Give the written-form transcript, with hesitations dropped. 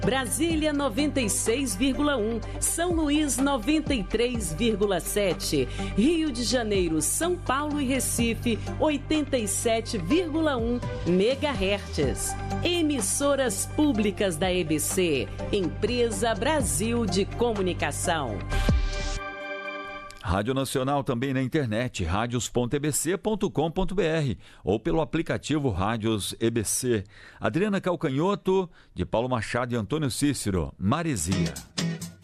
Brasília 96,1, São Luís 93,7, Rio de Janeiro, São Paulo e Recife 87,1 MHz. Emissoras públicas da EBC, Empresa Brasil de Comunicação. Rádio Nacional também na internet, radios.ebc.com.br ou pelo aplicativo Rádios EBC. Adriana Calcanhoto, de Paulo Machado e Antônio Cícero, Maresia.